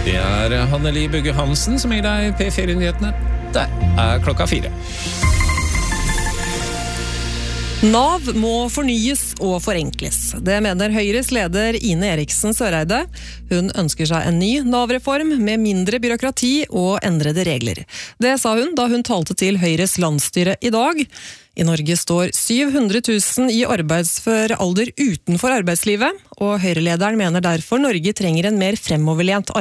Det Hanneli Bugge Hansen som gir deg P4-nyhetene. Der klokka 4. NAV må fornyes og forenkles. Det mener Høyres leder Ine Eriksen Søreide. Hun ønsker seg en ny NAV-reform med mindre byråkrati og endrede regler. Det sa hun da hun talte til Høyres landsstyre i dag. I Norge står 700 000 i arbeidsfør alder utenfor arbeidslivet, og Høyrelederen mener derfor Norge trenger en mer fremoverlent